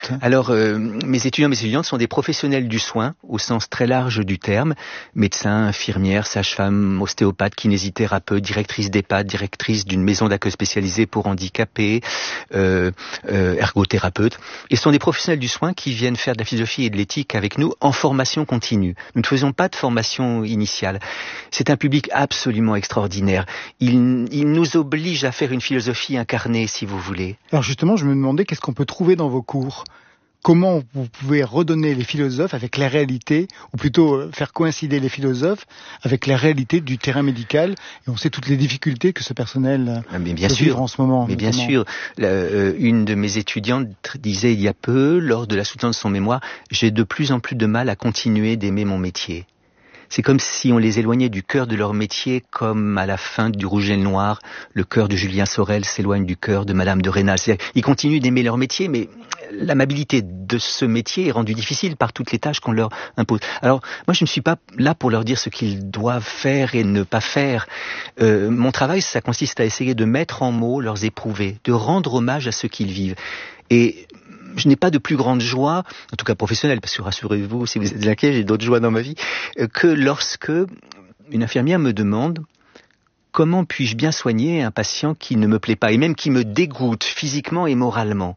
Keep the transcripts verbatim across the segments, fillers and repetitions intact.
Alors, euh, mes étudiants, mes étudiantes sont des professionnels du soin, au sens très large du terme. Médecins, infirmières, sages-femmes, ostéopathes, kinésithérapeutes, directrices d'EHPAD, directrices d'une maison d'accueil spécialisée pour handicapés, euh, euh, ergothérapeutes. Et ce sont des professionnels du soin qui viennent faire de la philosophie et de l'éthique avec nous en formation continue. Nous ne faisons pas de formation initiale. C'est un public absolument extraordinaire. Il, il nous oblige à faire une philosophie incarnée, si vous voulez. Alors justement, je me demandais qu'est-ce qu'on peut trouver dans vos cours ? Comment vous pouvez redonner les philosophes avec la réalité, ou plutôt faire coïncider les philosophes avec la réalité du terrain médical. Et on sait toutes les difficultés que ce personnel mais bien peut sûr, vivre en ce moment. Mais notamment. bien sûr, la, euh, une de mes étudiantes disait il y a peu, lors de la soutenance de son mémoire, j'ai de plus en plus de mal à continuer d'aimer mon métier. C'est comme si on les éloignait du cœur de leur métier, comme à la fin du Rouge et le Noir, le cœur de Julien Sorel s'éloigne du cœur de Madame de Rênal. C'est-à-dire, ils continuent d'aimer leur métier, mais l'amabilité de ce métier est rendue difficile par toutes les tâches qu'on leur impose. Alors, moi, je ne suis pas là pour leur dire ce qu'ils doivent faire et ne pas faire. Euh, mon travail, ça consiste à essayer de mettre en mots leurs éprouvés, de rendre hommage à ce qu'ils vivent. Et je n'ai pas de plus grande joie, en tout cas professionnelle, parce que rassurez-vous, si vous êtes inquiet, j'ai d'autres joies dans ma vie, que lorsque une infirmière me demande comment puis-je bien soigner un patient qui ne me plaît pas, et même qui me dégoûte physiquement et moralement.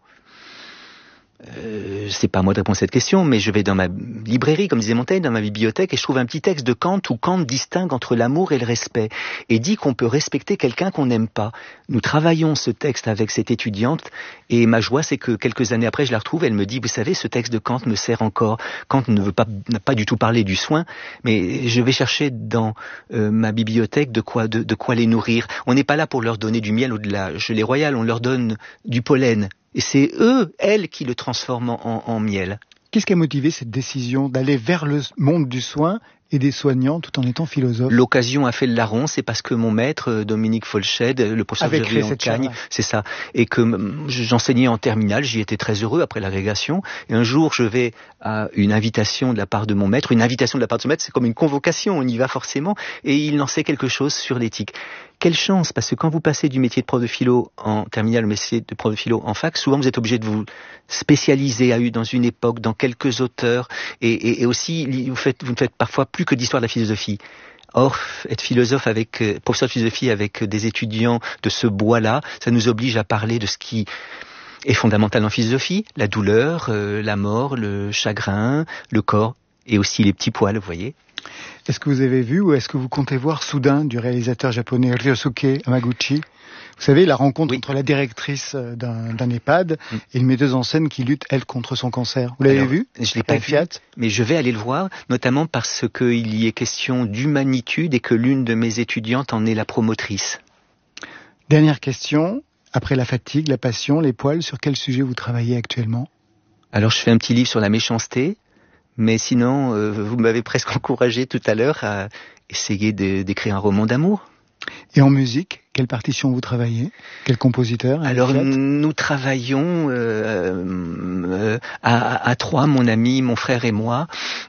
Euh, c'est pas à moi de répondre à cette question, mais je vais dans ma librairie, comme disait Montaigne, dans ma bibliothèque, et je trouve un petit texte de Kant où Kant distingue entre l'amour et le respect, et dit qu'on peut respecter quelqu'un qu'on n'aime pas. Nous travaillons ce texte avec cette étudiante, et ma joie, c'est que quelques années après, je la retrouve, elle me dit, vous savez, ce texte de Kant me sert encore. Kant ne veut pas, n'a pas du tout parlé du soin, mais je vais chercher dans euh, ma bibliothèque de quoi, de, de quoi les nourrir. On n'est pas là pour leur donner du miel ou de la gelée royale, on leur donne du pollen. Et c'est eux, elles, qui le transforment en, en miel. Qu'est-ce qui a motivé cette décision d'aller vers le monde du soin et des soignants tout en étant philosophe? L'occasion a fait le larron, c'est parce que mon maître, Dominique Folched, le professeur Xavier Ancagne, c'est ça, et que j'enseignais en terminale, j'y étais très heureux après l'agrégation, et un jour je vais à une invitation de la part de mon maître, une invitation de la part de son maître, c'est comme une convocation, on y va forcément, et il en sait quelque chose sur l'éthique. Quelle chance, parce que quand vous passez du métier de prof de philo en terminale au métier de prof de philo en fac, souvent vous êtes obligé de vous spécialiser à, dans une époque, dans quelques auteurs, et, et, et aussi vous, faites, vous ne faites parfois plus que d'histoire de la philosophie. Or, être philosophe avec, euh, professeur de philosophie avec des étudiants de ce bois-là, ça nous oblige à parler de ce qui est fondamental en philosophie, la douleur, euh, la mort, le chagrin, le corps, et aussi les petits poils, vous voyez. Est-ce que vous avez vu ou est-ce que vous comptez voir Soudain du réalisateur japonais Ryosuke Hamaguchi? Vous savez, la rencontre oui. entre la directrice d'un, d'un EHPAD mm. et une metteuse en scène qui lutte, elle, contre son cancer. Vous l'avez Alors, vu? Je l'ai pas vu, mais je vais aller le voir, notamment parce qu'il y est question d'humanitude et que l'une de mes étudiantes en est la promotrice. Dernière question. Après la fatigue, la passion, les poils, sur quel sujet vous travaillez actuellement? Alors, je fais un petit livre sur la méchanceté. Mais sinon, euh, vous m'avez presque encouragé tout à l'heure à essayer de, d'écrire un roman d'amour. Et en musique, quelle partition vous travaillez? Quel compositeur? Alors nous travaillons euh, euh, à, à trois, mon ami, mon frère et moi,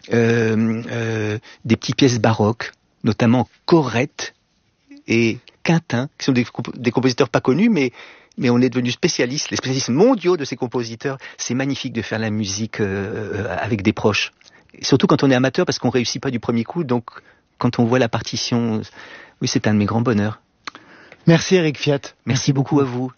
euh, euh, des petites pièces baroques, notamment Corrette et Quintin, qui sont des, des compositeurs pas connus, mais mais on est devenus spécialistes, les spécialistes mondiaux de ces compositeurs. C'est magnifique de faire la musique euh, avec des proches. Et surtout quand on est amateur, parce qu'on réussit pas du premier coup. Donc, quand on voit la partition, oui, c'est un de mes grands bonheurs. Merci Éric Fiat. Merci, Merci beaucoup, beaucoup à vous.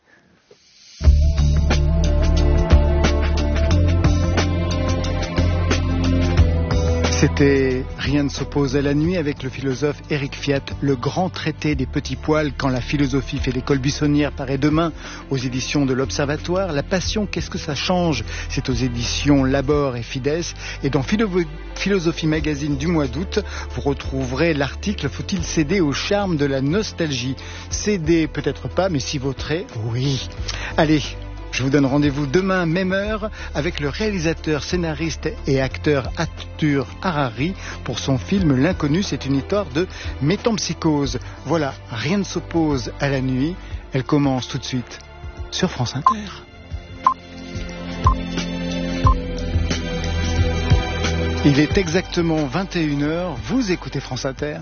C'était Rien ne s'oppose à la nuit avec le philosophe Éric Fiat, le grand traité des petits poils quand la philosophie fait l'école buissonnière paraît demain aux éditions de l'Observatoire. La passion, qu'est-ce que ça change? C'est aux éditions Labor et Fides. Et dans Philo- Philosophie Magazine du mois d'août, vous retrouverez l'article Faut-il céder au charme de la nostalgie? Céder peut-être pas, mais s'y vautrer, oui. Allez, je vous donne rendez-vous demain, même heure, avec le réalisateur, scénariste et acteur Arthur Harari pour son film L'Inconnu. C'est une histoire de métempsychose. Voilà, Rien ne s'oppose à la nuit. Elle commence tout de suite sur France Inter. Il est exactement vingt et une heures. Vous écoutez France Inter.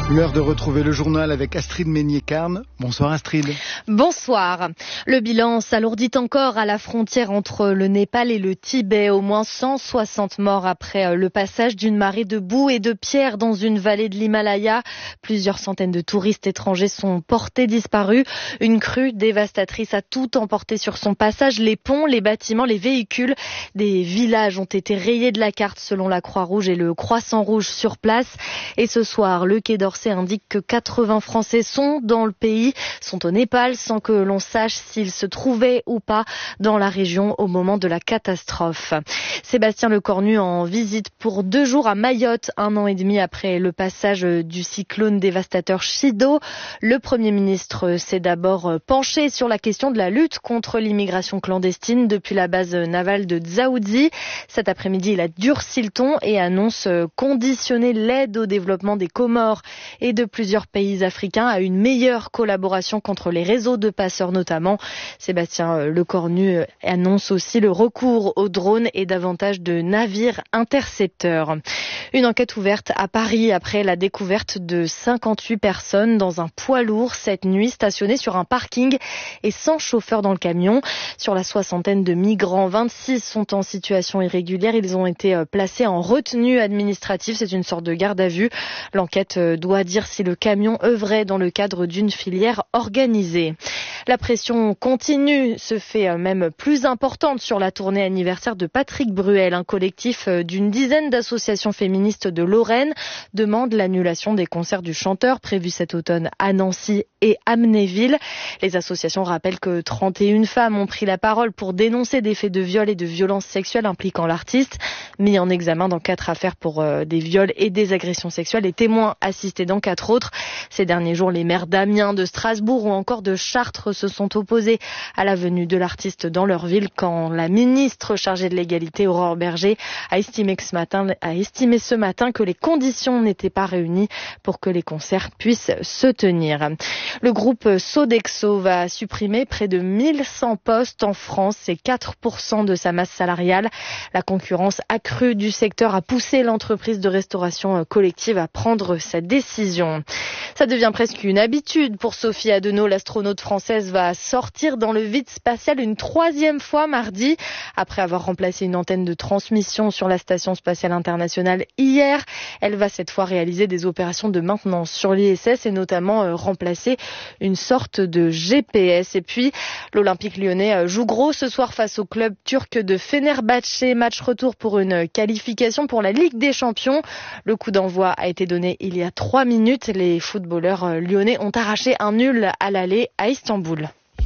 L'heure de retrouver le journal avec Astrid Meignier-Carne. Bonsoir Astrid. Bonsoir. Le bilan s'alourdit encore à la frontière entre le Népal et le Tibet. Au moins cent soixante morts après le passage d'une marée de boue et de pierres dans une vallée de l'Himalaya. Plusieurs centaines de touristes étrangers sont portés disparus. Une crue dévastatrice a tout emporté sur son passage. Les ponts, les bâtiments, les véhicules. Des villages ont été rayés de la carte selon la Croix-Rouge et le Croissant-Rouge sur place. Et ce soir, le Quai d'Orsay indique que quatre-vingts Français sont dans le pays, sont au Népal, sans que l'on sache s'ils se trouvaient ou pas dans la région au moment de la catastrophe. Sébastien Lecornu en visite pour deux jours à Mayotte, un an et demi après le passage du cyclone dévastateur Chido. Le Premier ministre s'est d'abord penché sur la question de la lutte contre l'immigration clandestine depuis la base navale de Dzaoudzi. Cet après-midi, il a durci le ton et annonce conditionner l'aide au développement des Comores et de plusieurs pays africains à une meilleure collaboration contre les réseaux de passeurs notamment. Sébastien Lecornu annonce aussi le recours aux drones et davantage de navires intercepteurs. Une enquête ouverte à Paris après la découverte de cinquante-huit personnes dans un poids lourd cette nuit stationné sur un parking et sans chauffeur dans le camion. Sur la soixantaine de migrants, vingt-six sont en situation irrégulière. Ils ont été placés en retenue administrative. C'est une sorte de garde à vue. L'enquête doit dire si le camion œuvrait dans le cadre d'une filière organisée. La pression continue, se fait même plus importante sur la tournée anniversaire de Patrick Bruel. Un collectif d'une dizaine d'associations féministes de Lorraine demande l'annulation des concerts du chanteur prévus cet automne à Nancy et Amnéville. Les associations rappellent que trente et une femmes ont pris la parole pour dénoncer des faits de viol et de violences sexuelles impliquant l'artiste, mis en examen dans quatre affaires pour des viols et des agressions sexuelles et témoins assistés dans quatre autres. Ces derniers jours, les maires d'Amiens, de Strasbourg ou encore de Chartres se sont opposés à la venue de l'artiste dans leur ville quand la ministre chargée de l'égalité, Aurore Berger, a estimé, que ce matin, a estimé ce matin que les conditions n'étaient pas réunies pour que les concerts puissent se tenir. Le groupe Sodexo va supprimer près de mille cent postes en France, c'est quatre pour cent de sa masse salariale. La concurrence accrue du secteur a poussé l'entreprise de restauration collective à prendre sa décision. Ça devient presque une habitude pour Sophie Adenau. L'astronaute française va sortir dans le vide spatial une troisième fois mardi. Après avoir remplacé une antenne de transmission sur la Station spatiale internationale hier, elle va cette fois réaliser des opérations de maintenance sur l'I S S et notamment euh, remplacer une sorte de G P S. Et puis, l'Olympique lyonnais joue gros ce soir face au club turc de Fenerbahçe. Match retour pour une qualification pour la Ligue des Champions. Le coup d'envoi a été donné il y a trois minutes. Les footballeurs lyonnais ont arraché un nul à l'aller à Istanbul.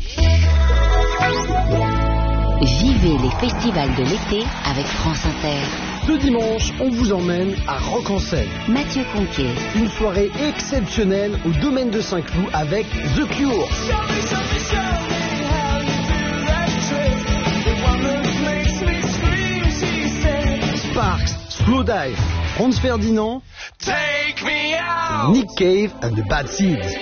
Vivez les festivals de l'été avec France Inter. Ce dimanche, on vous emmène à Rock en Seine. Mathieu Conquet. Une soirée exceptionnelle au domaine de Saint-Cloud avec The Cure. Sparks, Slowdive, Franz Ferdinand, Nick Cave and the Bad Seeds.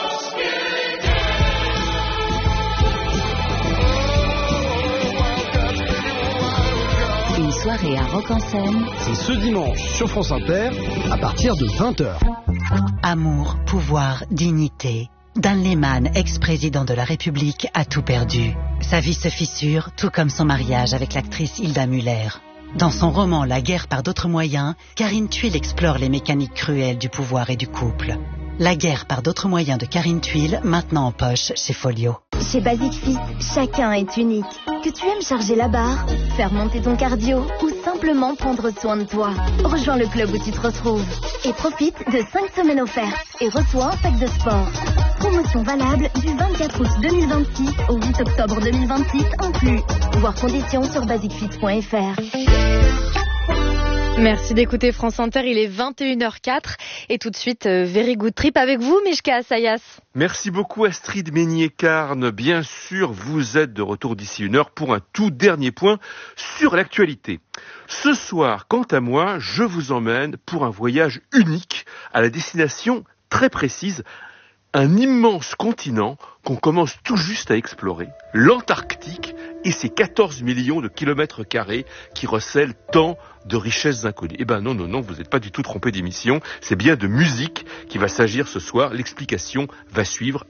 Une soirée à Rock en Seine. C'est ce dimanche sur France Inter à partir de vingt heures. Amour, pouvoir, dignité. Dan Lehman, ex-président de la République, a tout perdu. Sa vie se fissure, tout comme son mariage avec l'actrice Hilda Muller. Dans son roman La guerre par d'autres moyens, Karine Thuil explore les mécaniques cruelles du pouvoir et du couple. La guerre par d'autres moyens de Karine Thuil, maintenant en poche chez Folio. Chez Basic Fit, chacun est unique. Que tu aimes charger la barre, faire monter ton cardio ou simplement prendre soin de toi. Rejoins le club où tu te retrouves et profite de cinq semaines offertes et reçois un sac de sport. Promotion valable du vingt-quatre août deux mille vingt-six au huit octobre deux mille vingt-six inclus. Voir conditions sur basic fit point f r. Merci d'écouter France Inter, il est vingt et une heures quatre et tout de suite euh, Very Good Trip avec vous Mishka Assayas. Merci beaucoup Astrid Meignier-Carne. Bien sûr, vous êtes de retour d'ici une heure pour un tout dernier point sur l'actualité. Ce soir, quant à moi, je vous emmène pour un voyage unique à la destination très précise, un immense continent qu'on commence tout juste à explorer, l'Antarctique et ces quatorze millions de kilomètres carrés qui recèlent tant de richesses inconnues. Eh ben non, non, non, vous n'êtes pas du tout trompé d'émission. C'est bien de musique qui va s'agir ce soir. L'explication va suivre